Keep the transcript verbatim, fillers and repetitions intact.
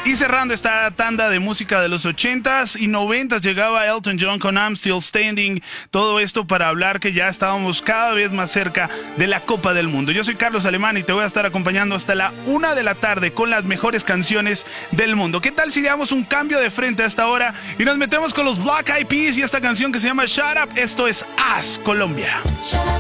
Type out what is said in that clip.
Y cerrando esta tanda de música de los ochentas y noventas llegaba Elton John con I'm Still Standing. Todo esto para hablar que ya estábamos cada vez más cerca de la Copa del Mundo. Yo soy Carlos Alemán y te voy a estar acompañando hasta la una de la tarde con las mejores canciones del mundo. ¿Qué tal si damos un cambio de frente a esta hora y nos metemos con los Black Eyed Peas y esta canción que se llama Shut Up? Esto es As Colombia. Shut up.